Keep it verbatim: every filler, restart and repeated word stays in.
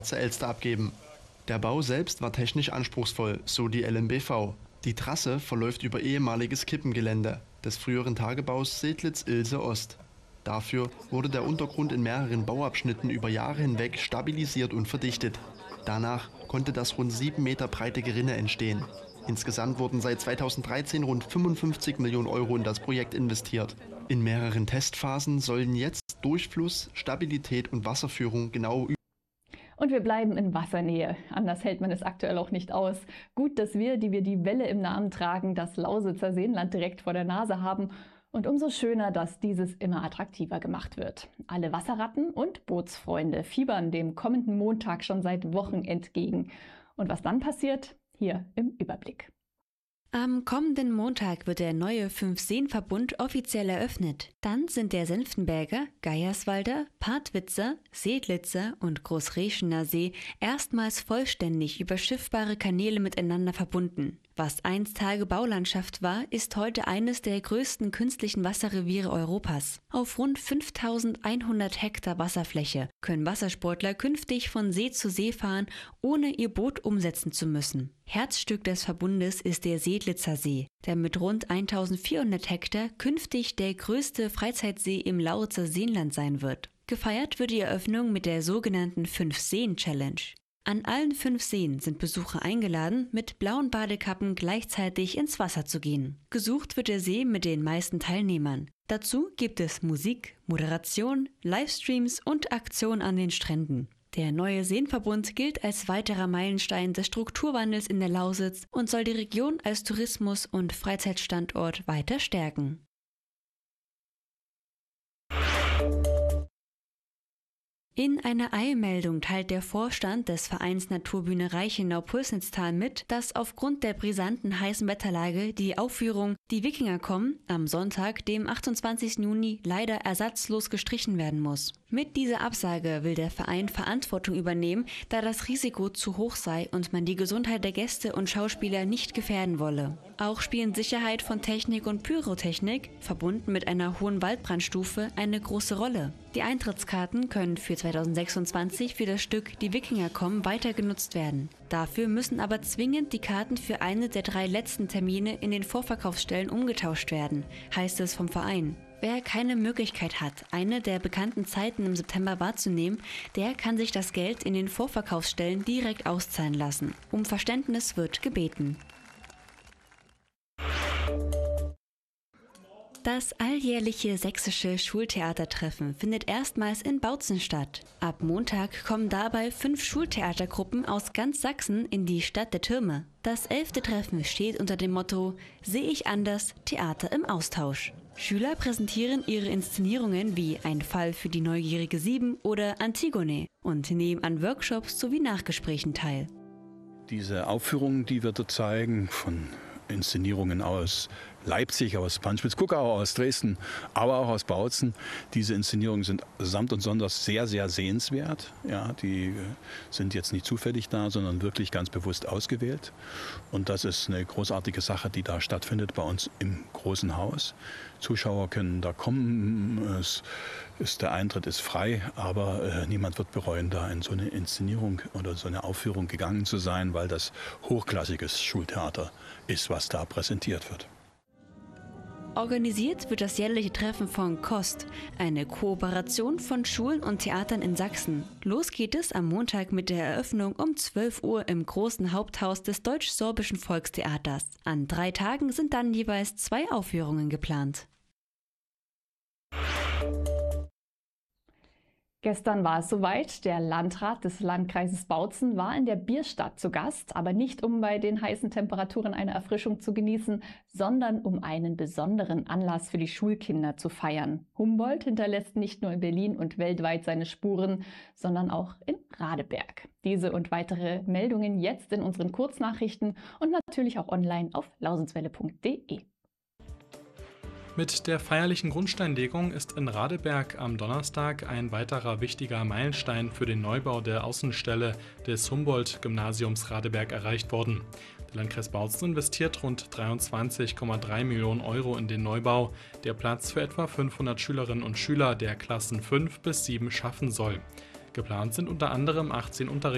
zur Elster abgeben. Der Bau selbst war technisch anspruchsvoll, so die L M B V. Die Trasse verläuft über ehemaliges Kippengelände des früheren Tagebaus Sedlitz-Ilse Ost. Dafür wurde der Untergrund in mehreren Bauabschnitten über Jahre hinweg stabilisiert und verdichtet. Danach konnte das rund sieben Meter breite Gerinne entstehen. Insgesamt wurden seit zweitausenddreizehn rund fünfundfünfzig Millionen Euro in das Projekt investiert. In mehreren Testphasen sollen jetzt Durchfluss, Stabilität und Wasserführung genau üben. Und wir bleiben in Wassernähe. Anders hält man es aktuell auch nicht aus. Gut, dass wir, die wir die Welle im Namen tragen, das Lausitzer Seenland direkt vor der Nase haben. Und umso schöner, dass dieses immer attraktiver gemacht wird. Alle Wasserratten und Bootsfreunde fiebern dem kommenden Montag schon seit Wochen entgegen. Und was dann passiert? Hier im Überblick. Am kommenden Montag wird der neue Fünf-Seen-Verbund offiziell eröffnet. Dann sind der Senftenberger, Geierswalder, Partwitzer, Sedlitzer und Großreschener See erstmals vollständig über schiffbare Kanäle miteinander verbunden. Was einst Tagebaulandschaft war, ist heute eines der größten künstlichen Wasserreviere Europas. Auf rund fünftausendeinhundert Hektar Wasserfläche können Wassersportler künftig von See zu See fahren, ohne ihr Boot umsetzen zu müssen. Herzstück des Verbundes ist der Sedlitzer See, der mit rund eintausendvierhundert Hektar künftig der größte Freizeitsee im Lausitzer Seenland sein wird. Gefeiert wird die Eröffnung mit der sogenannten Fünf-Seen-Challenge. An allen fünf Seen sind Besucher eingeladen, mit blauen Badekappen gleichzeitig ins Wasser zu gehen. Gesucht wird der See mit den meisten Teilnehmern. Dazu gibt es Musik, Moderation, Livestreams und Aktionen an den Stränden. Der neue Seenverbund gilt als weiterer Meilenstein des Strukturwandels in der Lausitz und soll die Region als Tourismus- und Freizeitstandort weiter stärken. In einer Eilmeldung teilt der Vorstand des Vereins Naturbühne Reichenau-Pulsnitztal mit, dass aufgrund der brisanten heißen Wetterlage die Aufführung Die Wikinger kommen am Sonntag, dem achtundzwanzigsten Juni, leider ersatzlos gestrichen werden muss. Mit dieser Absage will der Verein Verantwortung übernehmen, da das Risiko zu hoch sei und man die Gesundheit der Gäste und Schauspieler nicht gefährden wolle. Auch spielen Sicherheit von Technik und Pyrotechnik, verbunden mit einer hohen Waldbrandstufe, eine große Rolle. Die Eintrittskarten können für zweitausendsechsundzwanzig für das Stück Die Wikinger kommen weiter genutzt werden. Dafür müssen aber zwingend die Karten für eine der drei letzten Termine in den Vorverkaufsstellen umgetauscht werden, heißt es vom Verein. Wer keine Möglichkeit hat, eine der bekannten Zeiten im September wahrzunehmen, der kann sich das Geld in den Vorverkaufsstellen direkt auszahlen lassen. Um Verständnis wird gebeten. Das alljährliche sächsische Schultheatertreffen findet erstmals in Bautzen statt. Ab Montag kommen dabei fünf Schultheatergruppen aus ganz Sachsen in die Stadt der Türme. Das elfte Treffen steht unter dem Motto »Sehe ich anders? Theater im Austausch«. Schüler präsentieren ihre Inszenierungen wie Ein Fall für die neugierige Sieben oder Antigone und nehmen an Workshops sowie Nachgesprächen teil. Diese Aufführung, die wir dort zeigen, von Inszenierungen aus Leipzig, aus Panspitz-Kuckau, aus Dresden, aber auch aus Bautzen. Diese Inszenierungen sind samt und sonders sehr, sehr sehenswert. Ja, die sind jetzt nicht zufällig da, sondern wirklich ganz bewusst ausgewählt. Und das ist eine großartige Sache, die da stattfindet bei uns im großen Haus. Zuschauer können da kommen, es ist, der Eintritt ist frei, aber äh, niemand wird bereuen, da in so eine Inszenierung oder so eine Aufführung gegangen zu sein, weil das hochklassiges Schultheater ist, was da präsentiert wird. Organisiert wird das jährliche Treffen von KOST, eine Kooperation von Schulen und Theatern in Sachsen. Los geht es am Montag mit der Eröffnung um zwölf Uhr im großen Haupthaus des Deutsch-Sorbischen Volkstheaters. An drei Tagen sind dann jeweils zwei Aufführungen geplant. Gestern war es soweit. Der Landrat des Landkreises Bautzen war in der Bierstadt zu Gast, aber nicht um bei den heißen Temperaturen eine Erfrischung zu genießen, sondern um einen besonderen Anlass für die Schulkinder zu feiern. Humboldt hinterlässt nicht nur in Berlin und weltweit seine Spuren, sondern auch in Radeberg. Diese und weitere Meldungen jetzt in unseren Kurznachrichten und natürlich auch online auf lausitzwelle punkt de. Mit der feierlichen Grundsteinlegung ist in Radeberg am Donnerstag ein weiterer wichtiger Meilenstein für den Neubau der Außenstelle des Humboldt-Gymnasiums Radeberg erreicht worden. Der Landkreis Bautzen investiert rund dreiundzwanzig Komma drei Millionen Euro in den Neubau, der Platz für etwa fünfhundert Schülerinnen und Schüler der Klassen fünf bis sieben schaffen soll. Geplant sind unter anderem achtzehn Unterrichtsstunden